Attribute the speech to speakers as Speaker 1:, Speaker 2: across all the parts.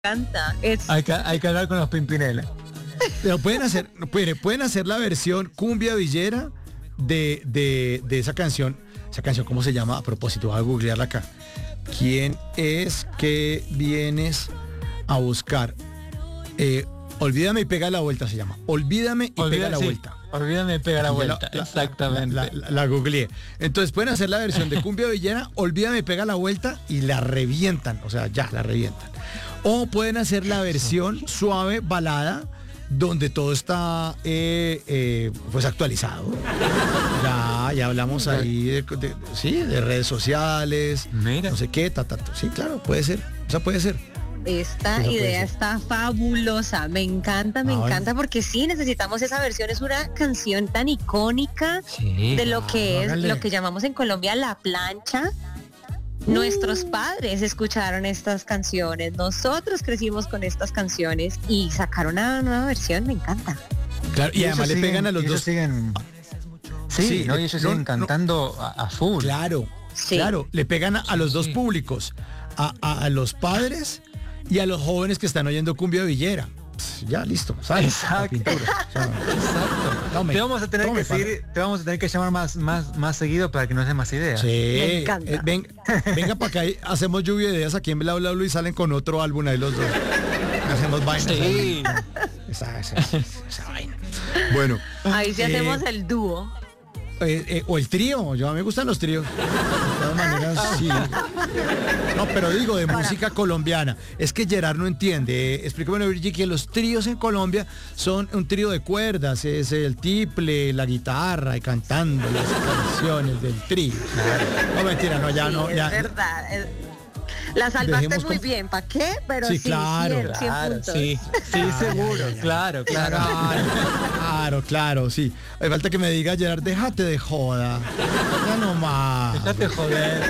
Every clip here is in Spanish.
Speaker 1: encanta.
Speaker 2: Hay que hablar con los Pimpinela.
Speaker 3: Pero pueden hacer la versión cumbia villera de esa canción. Esa canción, ¿cómo se llama? A propósito, voy a googlearla acá. ¿Quién es que vienes a buscar? Olvídame y pega la vuelta se llama. Olvídame y pega la vuelta.
Speaker 2: Olvídame y pega la vuelta. Exactamente.
Speaker 3: La googleé. Entonces pueden hacer la versión de cumbia villera, olvídame y pega la vuelta y la revientan. O sea, ya la revientan. O pueden hacer la versión suave, balada, donde todo está pues actualizado. Ya hablamos ahí de redes sociales.
Speaker 2: Mira.
Speaker 3: No sé qué, sí, claro, puede ser. O sea, puede ser.
Speaker 1: Esta idea está fabulosa, me encanta porque sí, necesitamos esa versión, es una canción tan icónica de lo que es, lo que llamamos en Colombia la plancha. Nuestros padres escucharon estas canciones, nosotros crecimos con estas canciones y sacaron una nueva versión, me encanta.
Speaker 3: Claro, y además le pegan a los dos.
Speaker 2: Sí, ¿no? Y ellos siguen cantando a full.
Speaker 3: Claro,
Speaker 1: Sí.
Speaker 3: claro, le pegan a los dos públicos, a los padres y a los jóvenes que están oyendo cumbia villera. Ya, listo. ¿Sabes?
Speaker 2: Exacto.
Speaker 3: Exacto.
Speaker 2: Te vamos a tener que llamar más seguido para que nos dé más ideas.
Speaker 3: Sí.
Speaker 1: Me encanta.
Speaker 3: Venga para acá, hacemos lluvia de ideas aquí en Bla Bla Bla y salen con otro álbum ahí los dos. Hacemos vainas.
Speaker 2: Sí.
Speaker 3: Esa vaina. Bueno.
Speaker 1: Ahí sí hacemos el dúo.
Speaker 3: O el trío, yo a mí me gustan los tríos. De todas maneras, sí. No, pero digo, de música colombiana. Es que Gerard no entiende. Explícame, Virgi, que los tríos en Colombia son un trío de cuerdas. Es el tiple, la guitarra y cantando las canciones del trío. No, mentira, no, ya
Speaker 1: Sí,
Speaker 3: no. Ya,
Speaker 1: es verdad. La salvaste
Speaker 3: Dejemos
Speaker 1: muy
Speaker 3: con-
Speaker 1: bien, ¿para qué? Pero
Speaker 3: Sí,
Speaker 1: sí,
Speaker 3: claro,
Speaker 1: 100 puntos.
Speaker 2: Sí, seguro. Claro.
Speaker 3: Claro, sí. Hay falta que me diga, Gerard, déjate de joda. Ya no más.
Speaker 2: Déjate joder.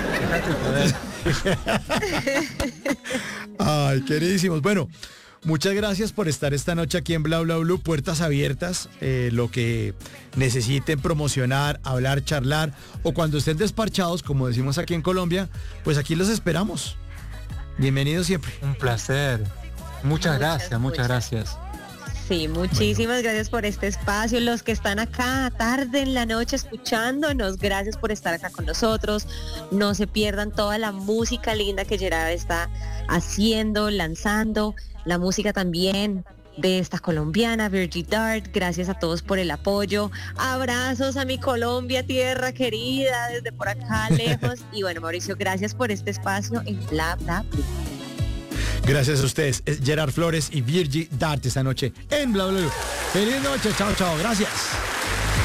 Speaker 3: Ay, queridísimos. Bueno, muchas gracias por estar esta noche aquí en Bla Bla Blue. Puertas abiertas, lo que necesiten promocionar, hablar, charlar, o cuando estén despachados, como decimos aquí en Colombia, pues aquí los esperamos. Bienvenidos siempre.
Speaker 2: Un placer. Muchas gracias.
Speaker 1: Sí, muchísimas gracias por este espacio. Los que están acá tarde en la noche escuchándonos, gracias por estar acá con nosotros. No se pierdan toda la música linda que Gerard está haciendo, lanzando, la música también de esta colombiana, Virgie Dart. Gracias a todos por el apoyo. Abrazos a mi Colombia, tierra querida, desde por acá lejos. Y bueno, Mauricio, gracias por este espacio en Bla Bla Blue.
Speaker 3: Gracias a ustedes. Es Gerard Flores y Virgie Dart esta noche en Bla Bla Blue. Feliz noche, chao, gracias.